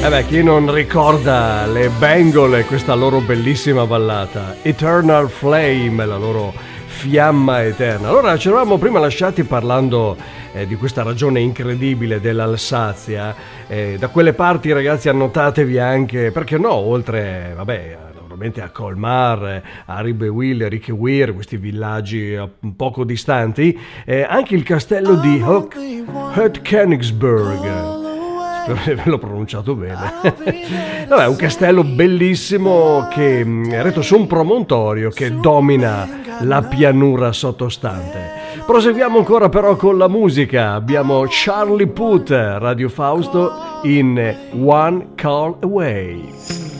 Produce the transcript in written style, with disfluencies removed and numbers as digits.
E beh, chi non ricorda le Bengal e questa loro bellissima ballata Eternal Flame, la loro fiamma eterna. Allora, ci eravamo prima lasciati parlando di questa regione incredibile dell'Alsazia. Da quelle parti, ragazzi, annotatevi anche, perché no, oltre, vabbè, naturalmente a Colmar, a Ribewill, Rickeweir, questi villaggi poco distanti, anche il castello di Hoek-Königsberg. Spero di averlo pronunciato bene. Vabbè, un castello bellissimo che è eretto su un promontorio che domina la pianura sottostante. Proseguiamo ancora però con la musica. Abbiamo Charlie Puth, Radio Fausto in One Call Away.